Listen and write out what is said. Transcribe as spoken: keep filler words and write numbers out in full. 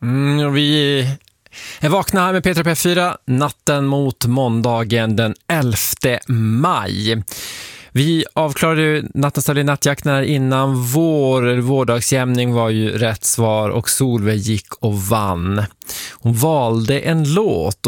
Mm, vi är vakna här med P tre P fyra natten mot måndagen den elfte maj. Vi avklarade nattens stad i nattjakten innan. Vår vårdagsjämning var ju rätt svar och Solveig gick och vann. Hon valde en låt